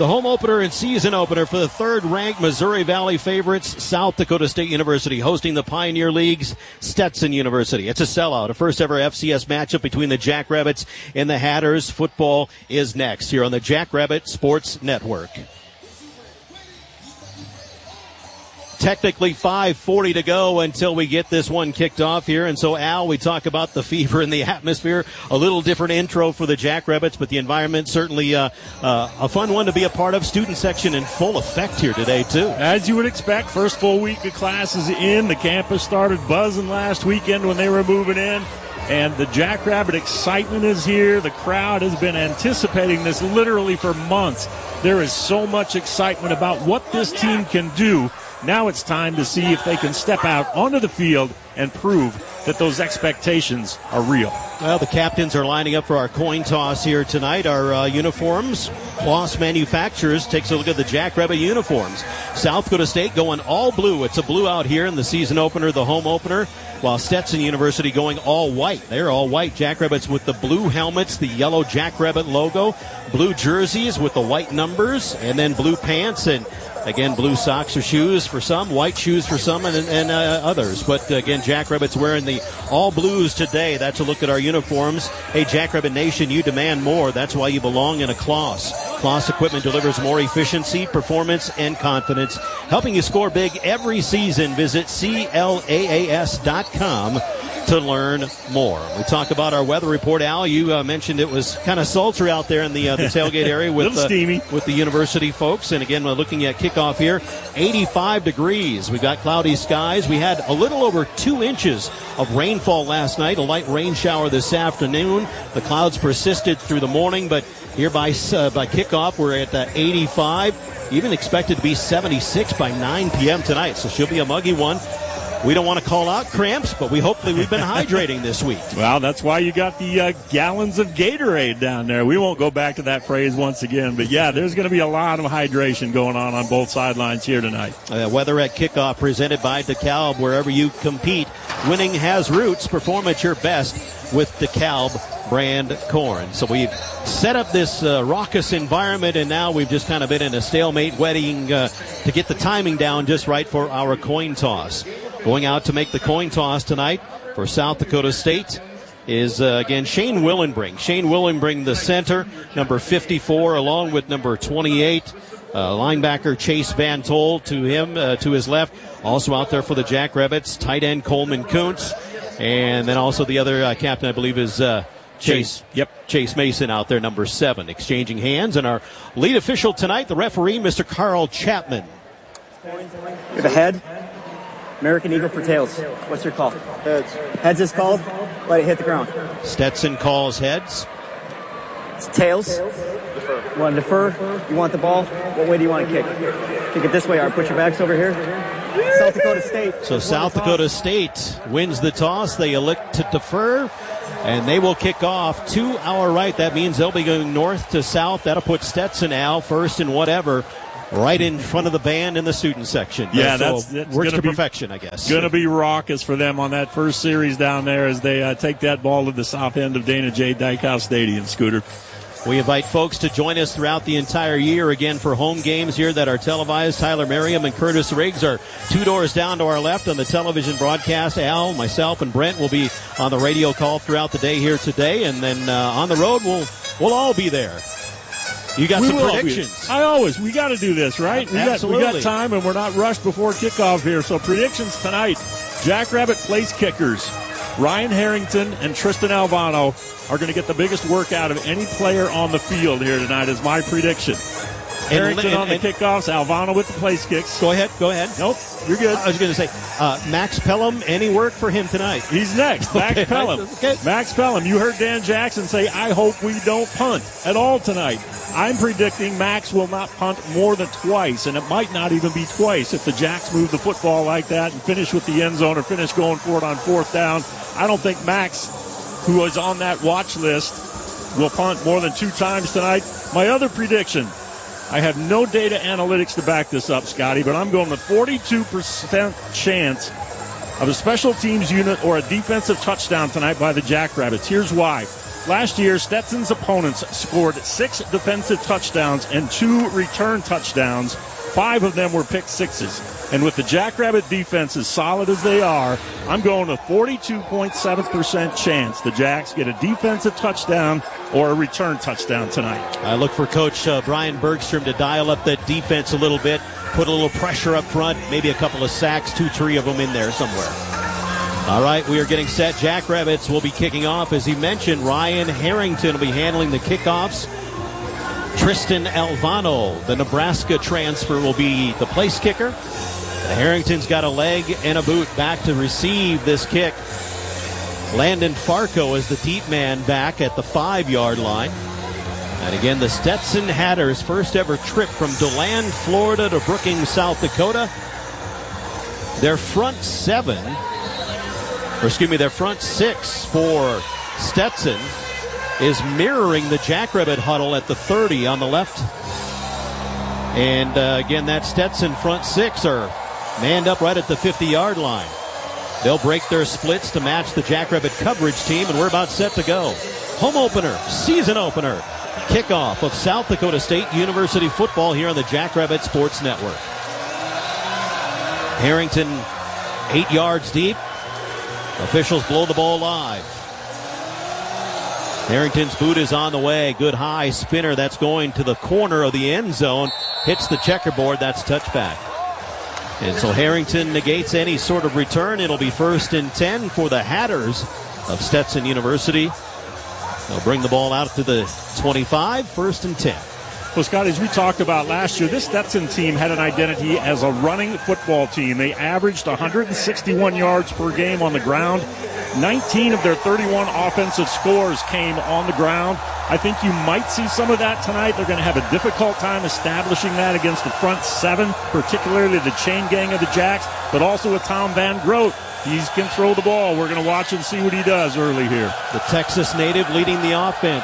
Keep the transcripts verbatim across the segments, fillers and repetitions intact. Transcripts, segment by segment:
The home opener and season opener for the third-ranked Missouri Valley favorites, South Dakota State University, hosting the Pioneer League's Stetson University. It's a sellout, a first-ever F C S matchup between the Jackrabbits and the Hatters. Football is next here on the Jackrabbit Sports Network. Technically five forty to go until we get this one kicked off here. And so, Al, we talk about the fever and the atmosphere. A little different intro for the Jackrabbits, but the environment certainly uh, uh, a fun one to be a part of. Student section in full effect here today, too. As you would expect, first full week of classes in. The campus started buzzing last weekend when they were moving in. And the Jackrabbit excitement is here. The crowd has been anticipating this literally for months. There is so much excitement about what this team can do. Now it's time to see if they can step out onto the field and prove that those expectations are real. Well, the captains are lining up for our coin toss here tonight. Our uh, uniforms, Kloss Manufacturers takes a look at the Jackrabbit uniforms. South Dakota State going all blue. It's a blue out here in the season opener, the home opener, while Stetson University going all white. They're all white. Jackrabbits with the blue helmets, the yellow Jackrabbit logo, blue jerseys with the white numbers, and then blue pants, and again, blue socks or shoes for some, white shoes for some, and, and uh, others. But, uh, again, Jackrabbits wearing the all blues today. That's a look at our uniforms. Hey, Jackrabbit Nation, you demand more. That's why you belong in a Kloss. Kloss equipment delivers more efficiency, performance, and confidence, helping you score big every season. Visit C L A A S dot com to learn more. We talk about our weather report. Al, you uh, mentioned it was kind of sultry out there in the, uh, the tailgate area with, uh, with the university folks. And again, we're looking at kickoff here, eighty-five degrees. We've got cloudy skies. We had a little over two inches of rainfall last night, a light rain shower this afternoon. The clouds persisted through the morning, but here by, uh, by kickoff, we're at uh, eighty-five. Even expected to be seventy-six by nine p.m. tonight, so she'll be a muggy one. We don't want to call out cramps, but we hopefully we've been hydrating this week. Well, that's why you got the uh, gallons of Gatorade down there. We won't go back to that phrase once again, but yeah, there's going to be a lot of hydration going on on both sidelines here tonight. Uh, weather at kickoff presented by DeKalb. Wherever you compete, winning has roots. Perform at your best with DeKalb brand corn. So we've set up this uh, raucous environment, and now we've just kind of been in a stalemate waiting uh, to get the timing down just right for our coin toss. Going out to make the coin toss tonight for South Dakota State is, uh, again, Shane Willenbring. Shane Willenbring, the center, number fifty-four, along with number twenty-eight, uh, linebacker Chase Van Tol to him, uh, to his left. Also out there for the Jackrabbits, tight end Coleman Kuntz. And then also the other uh, captain, I believe, is uh, Chase. Chase. Yep, Chase Mason out there, number seven, exchanging hands. And our lead official tonight, the referee, Mister Carl Chapman. You're the head. American Eagle for tails. What's your call? Heads. Heads is called. Let it hit the ground. Stetson calls heads. It's tails. Defer. You want to defer? You want the ball? What way do you want to kick? Kick it this way. All right, put your backs over here. South Dakota State. So South Dakota State wins the toss. They elect to defer, and they will kick off to our right. That means they'll be going north to south. That'll put Stetson, Al, first and whatever, right in front of the band in the student section. Yeah, so that's, that's works to be, perfection, I guess. Going to be raucous for them on that first series down there as they uh, take that ball to the south end of Dana J. Dykhouse Stadium, Scooter. We invite folks to join us throughout the entire year, again, for home games here that are televised. Tyler Merriam and Curtis Riggs are two doors down to our left on the television broadcast. Al, myself, and Brent will be on the radio call throughout the day here today. And then uh, on the road, we'll we'll all be there. You got we some predictions. Be. I always, we got to do this, right? We Absolutely. Got, we got time, and we're not rushed before kickoff here. So predictions tonight, Jackrabbit place kickers. Ryan Harrington and Tristan Alvano are going to get the biggest work out of any player on the field here tonight is my prediction. Harrington and, and, on the kickoffs, Alvano with the place kicks. Go ahead, go ahead. Nope, you're good. I was going to say, uh, Max Pelham, any work for him tonight? He's next, Max okay. Pelham. Okay. Max Pelham, you heard Dan Jackson say, I hope we don't punt at all tonight. I'm predicting Max will not punt more than twice, and it might not even be twice if the Jacks move the football like that and finish with the end zone or finish going for it on fourth down. I don't think Max, who is on that watch list, will punt more than two times tonight. My other prediction, I have no data analytics to back this up, Scotty, but I'm going with forty-two percent chance of a special teams unit or a defensive touchdown tonight by the Jackrabbits. Here's why. last year Stetson's opponents scored six defensive touchdowns and two return touchdowns. Five of them were pick sixes. And with the Jackrabbit defense as solid as they are, I'm going to forty-two point seven percent chance the Jacks get a defensive touchdown or a return touchdown tonight. I look for Coach uh, Brian Bergstrom to dial up that defense a little bit, put a little pressure up front, maybe a couple of sacks, two, three of them in there somewhere. All right, we are getting set. Jackrabbits will be kicking off. As he mentioned, Ryan Harrington will be handling the kickoffs. Tristan Alvano, the Nebraska transfer, will be the place kicker. Harrington's got a leg and a boot back to receive this kick. Landon Farco is the deep man back at the five-yard line. And again, the Stetson Hatters' first ever trip from DeLand, Florida to Brookings, South Dakota. Their front seven, or excuse me, their front six for Stetson is mirroring the Jackrabbit huddle at the thirty on the left. And uh, again, that Stetson front six are manned up right at the fifty-yard line. They'll break their splits to match the Jackrabbit coverage team, and we're about set to go. Home opener, season opener, kickoff of South Dakota State University football here on the Jackrabbit Sports Network. Harrington, eight yards deep. Officials blow the ball live. Harrington's boot is on the way. Good high spinner. That's going to the corner of the end zone. Hits the checkerboard. That's touchback. And so Harrington negates any sort of return. It'll be first and ten for the Hatters of Stetson University. They'll bring the ball out to the twenty-five, first and ten. Well, Scott, as we talked about last year, this Stetson team had an identity as a running football team. They averaged one hundred sixty-one yards per game on the ground. nineteen of their thirty-one offensive scores came on the ground. I think you might see some of that tonight. They're going to have a difficult time establishing that against the front seven, particularly the chain gang of the Jacks, but also with Tom Van Groot. He can throw the ball. We're going to watch and see what he does early here. The Texas native leading the offense.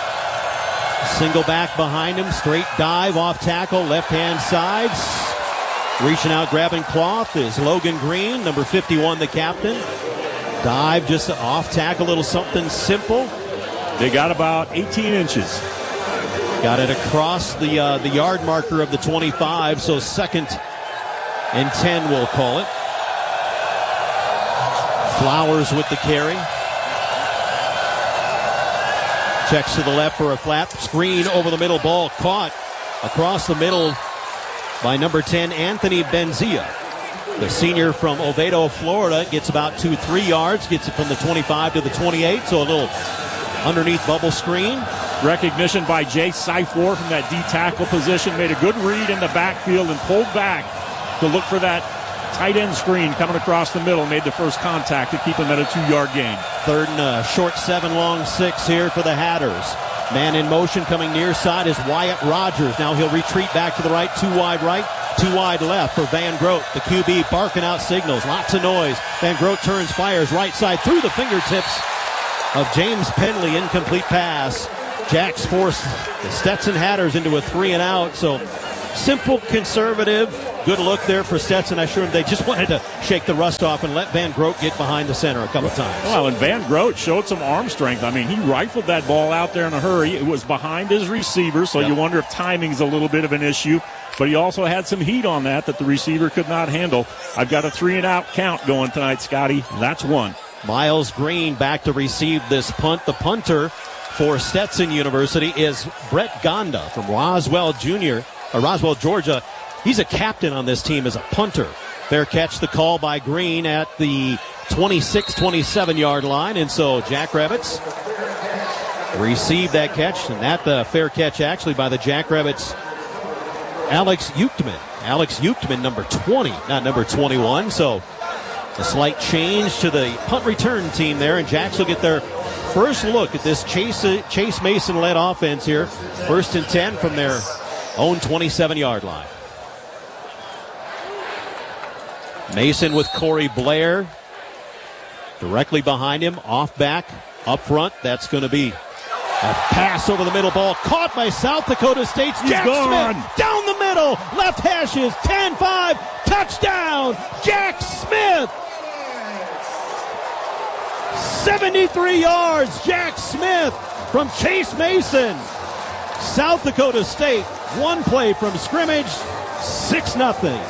Single back behind him, straight dive off tackle, left-hand side. Reaching out, grabbing cloth is Logan Green, number fifty-one, the captain. Dive just off tackle, a little something simple. They got about eighteen inches. Got it across the uh, the yard marker of the twenty-five, so second and ten we'll call it. Flowers with the carry. Checks to the left for a flat screen over the middle, ball caught across the middle by number ten, Anthony Benzia. The senior from Oviedo, Florida, gets about two, three yards, gets it from the twenty-five to the twenty-eight, so a little underneath bubble screen. Recognition by Jay Syfor from that D tackle position, made a good read in the backfield and pulled back to look for that tight end screen coming across the middle, made the first contact to keep him at a two-yard gain. Third and a short seven, long six here for the Hatters. Man in motion coming near side is Wyatt Rogers. Now he'll retreat back to the right, two wide right, two wide left for Van Groot. The Q B barking out signals, lots of noise. Van Groot turns, fires right side through the fingertips of James Penley. Incomplete pass. Jacks forced the Stetson Hatters into a three and out. So simple, conservative, good look there for Stetson. I sure they just wanted to shake the rust off and let Van Groot get behind the center a couple times. Well, and Van Groot showed some arm strength. I mean, he rifled that ball out there in a hurry. It was behind his receiver, so yep. You wonder if timing's a little bit of an issue. But he also had some heat on that that the receiver could not handle. I've got a three and out count going tonight, Scotty. That's one. Miles Green back to receive this punt. The punter for Stetson University is Brett Gonda from Roswell Junior, or Roswell, Georgia. He's a captain on this team as a punter. Fair catch, the call by Green at the twenty-six, twenty-seven yard line. And so Jackrabbits receive that catch. And that the fair catch actually by the Jackrabbits, Alex Uchtman. Alex Uchtman, number twenty, not number twenty-one. So a slight change to the punt return team there. And Jacks will get their first look at this Chase, Chase Mason-led offense here. First and ten from their own twenty-seven yard line. Mason with Corey Blair directly behind him, off back, up front. That's going to be a pass over the middle, ball caught by South Dakota State's Jack Smith. Down the middle, left hashes, ten five, touchdown, Jack Smith. seventy-three yards, Jack Smith from Chase Mason. South Dakota State, one play from scrimmage, six nothing.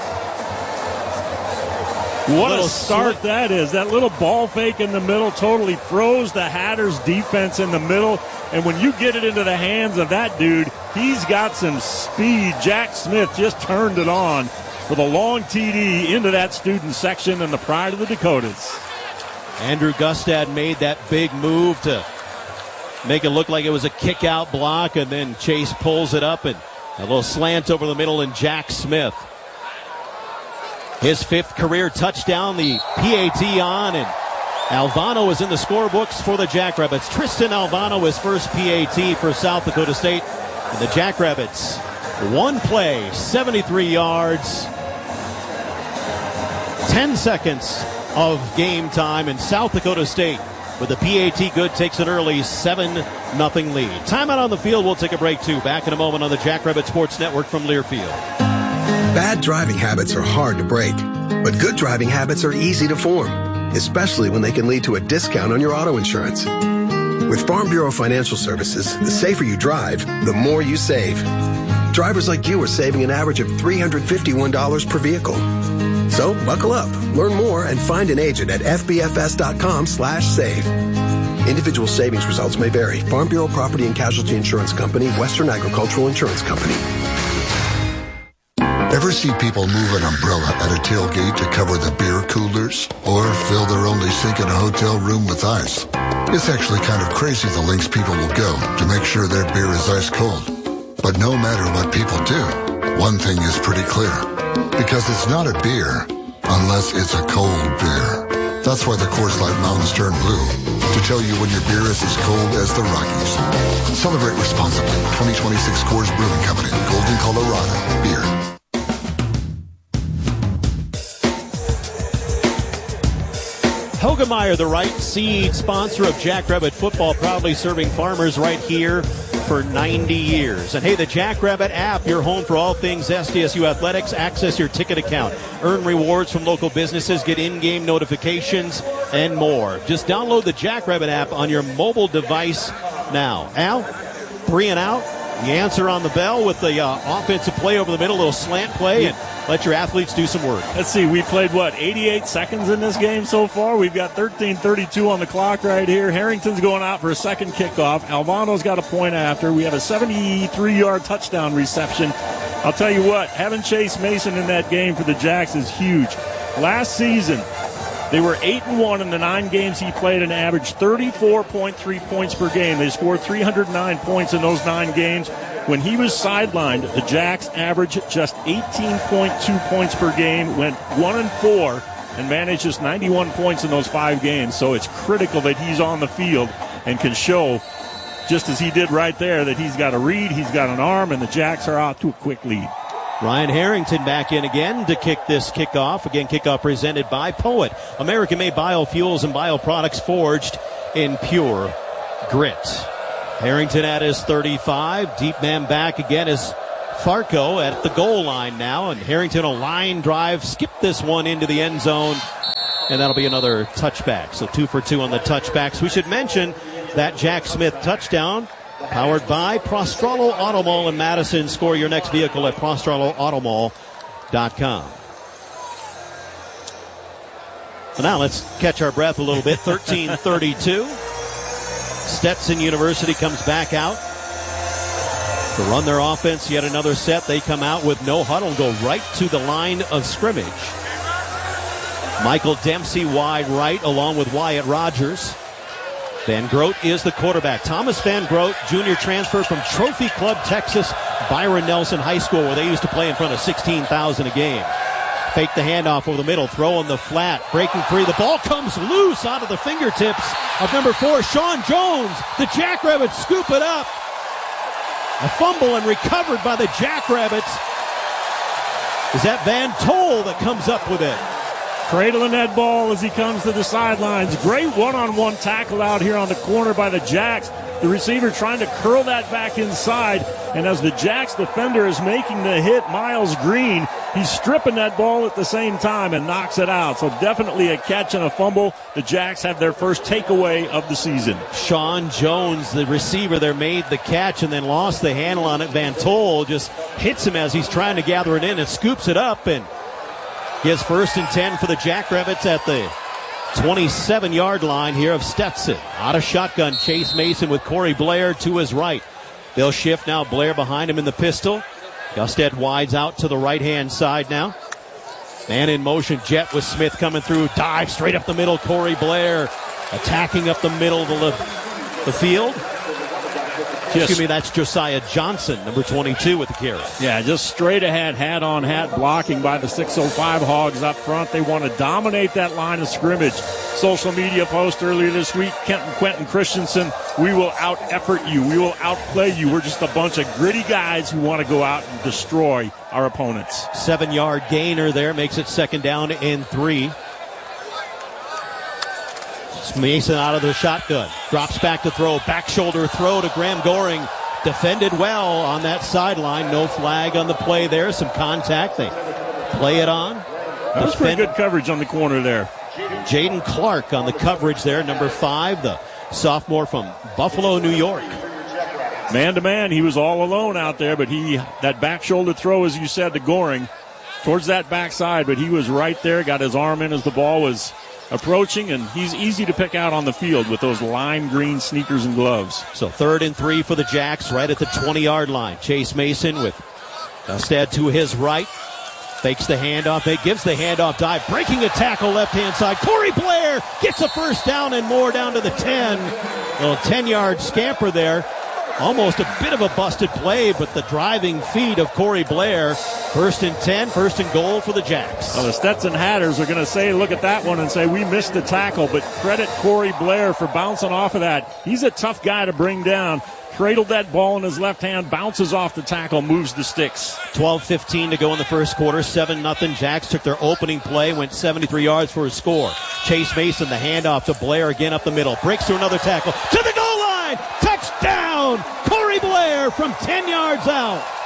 What a start that is. That little ball fake in the middle totally froze the Hatters defense in the middle. And when you get it into the hands of that dude, he's got some speed. Jack Smith just turned it on with a long T D into that student section and the pride of the Dakotas. Andrew Gustad made that big move to make it look like it was a kick-out block, and then Chase pulls it up and a little slant over the middle, and Jack Smith. His fifth career touchdown, the P A T on, and Alvano is in the scorebooks for the Jackrabbits. Tristan Alvano, his first P A T for South Dakota State. And the Jackrabbits, one play, seventy-three yards, ten seconds of game time, and South Dakota State, with the P A T good, takes an early seven nothing lead. Timeout on the field. We'll take a break, too. Back in a moment on the Jackrabbit Sports Network from Learfield. Bad driving habits are hard to break, but good driving habits are easy to form, especially when they can lead to a discount on your auto insurance. With Farm Bureau Financial Services, the safer you drive, the more you save. Drivers like you are saving an average of three hundred fifty-one dollars per vehicle. So buckle up, learn more, and find an agent at f b f s dot com slash save. Individual savings results may vary. Farm Bureau Property and Casualty Insurance Company, Western Agricultural Insurance Company. Ever see people move an umbrella at a tailgate to cover the beer coolers? Or fill their only sink in a hotel room with ice? It's actually kind of crazy the lengths people will go to make sure their beer is ice cold. But no matter what people do, one thing is pretty clear. Because it's not a beer unless it's a cold beer. That's why the Coors Light Mountains turn blue, to tell you when your beer is as cold as the Rockies. Celebrate responsibly. twenty twenty-six Coors Brewing Company, Golden, Colorado. Beer. Hoegemeyer, the right seed sponsor of Jackrabbit football, proudly serving farmers right here for ninety years. And hey, the Jackrabbit app, your home for all things S D S U athletics. Access your ticket account, earn rewards from local businesses, get in-game notifications, and more. Just download the Jackrabbit app on your mobile device now. Al, three and out. The answer on the bell with the uh, offensive play over the middle, little slant play, and let your athletes do some work. Let's see, we played, what, eighty-eight seconds in this game so far? We've got thirteen thirty-two on the clock right here. Harrington's going out for a second kickoff. Alvano's got a point after. We have a seventy-three-yard touchdown reception. I'll tell you what, having Chase Mason in that game for the Jacks is huge. Last season, they were eight and one in the nine games he played and averaged thirty-four point three points per game. They scored three hundred nine points in those nine games. When he was sidelined, the Jacks averaged just eighteen point two points per game, went one and four, and managed just ninety-one points in those five games. So it's critical that he's on the field and can show, just as he did right there, that he's got a read, he's got an arm, and the Jacks are out to a quick lead. Ryan Harrington back in again to kick this kickoff. Again, kickoff presented by Poet. American-made biofuels and bioproducts forged in pure grit. Harrington at his thirty-five. Deep man back again is Farco at the goal line now. And Harrington, a line drive, skip this one into the end zone. And that'll be another touchback. So two for two on the touchbacks. We should mention that Jack Smith touchdown, powered by Prostrollo Auto Mall in Madison. Score your next vehicle at prostrollo auto mall dot com. Well, now let's catch our breath a little bit. thirteen thirty-two. Stetson University comes back out to run their offense. Yet another set. They come out with no huddle and go right to the line of scrimmage. Michael Dempsey wide right along with Wyatt Rogers. Van Groot is the quarterback. Thomas Van Groot, junior transfer from Trophy Club, Texas, Byron Nelson High School, where they used to play in front of sixteen thousand a game. Fake the handoff over the middle, throw on the flat, breaking free. The ball comes loose out of the fingertips of number four, Sean Jones. The Jackrabbits scoop it up. A fumble and recovered by the Jackrabbits. Is that Van Tol that comes up with it? Cradling that ball as he comes to the sidelines. Great one-on-one tackle out here on the corner by the Jacks. The receiver trying to curl that back inside. And as the Jacks defender is making the hit, Miles Green, he's stripping that ball at the same time and knocks it out. So definitely a catch and a fumble. The Jacks have their first takeaway of the season. Sean Jones, the receiver there, made the catch and then lost the handle on it. Van Tol just hits him as he's trying to gather it in and scoops it up, and gets first and ten for the Jackrabbits at the twenty-seven-yard line here of Stetson. Out of shotgun, Chase Mason with Corey Blair to his right. They'll shift now. Blair behind him in the pistol. Gusted wides out to the right-hand side now. Man in motion, jet with Smith coming through. Dive straight up the middle. Corey Blair attacking up the middle of the, the field. Yes. Excuse me, that's Josiah Johnson, number twenty-two with the carry. Yeah, just straight ahead, hat on hat blocking by the six oh five Hogs up front. They want to dominate that line of scrimmage. Social media post earlier this week, Kenton Quentin Christensen, we will out-effort you. We will outplay you. We're just a bunch of gritty guys who want to go out and destroy our opponents. Seven-yard gainer there makes it second down and three. Mason out of the shotgun. Drops back to throw. Back shoulder throw to Graham Goring. Defended well on that sideline. No flag on the play there. Some contact. They play it on. That was pretty good coverage on the corner there. Jaden Clark on the coverage there. Number five, the sophomore from Buffalo, New York. Man to man, he was all alone out there, but he that back shoulder throw, as you said, to Goring towards that backside, but he was right there, got his arm in as the ball was approaching, and he's easy to pick out on the field with those lime green sneakers and gloves. So third and three for the Jacks right at the twenty-yard line. Chase Mason with Gustad to his right. Fakes the handoff. It gives the handoff dive. Breaking a tackle left-hand side. Corey Blair gets a first down and more down to the ten. Little ten-yard scamper there. Almost a bit of a busted play, but the driving feet of Corey Blair. First and ten, first and goal for the Jacks. Well, the Stetson Hatters are going to say, look at that one and say, we missed the tackle, but credit Corey Blair for bouncing off of that. He's a tough guy to bring down. Cradled that ball in his left hand, bounces off the tackle, moves the sticks. twelve fifteen to go in the first quarter, seven nothing. Jacks took their opening play, went seventy-three yards for a score. Chase Mason, the handoff to Blair again up the middle. Breaks through another tackle. To the goal line! Touchdown! Corey Blair from ten yards out.